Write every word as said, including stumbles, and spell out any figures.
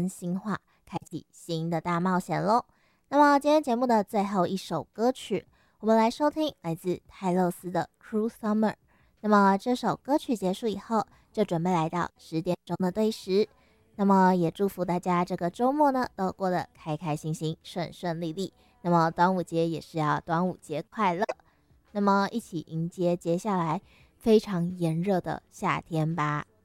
真心话，开启新的大冒险咯。那么今天节目的最后一首歌曲，我们来收听来自泰勒斯的 Cruel Summer。 那么这首歌曲结束以后，就准备来到十点钟的对时。那么也祝福大家这个周末呢都过得开开心心，顺顺利利。那么端午节也是要端午节快乐，那么一起迎接接下来非常炎热的夏天吧。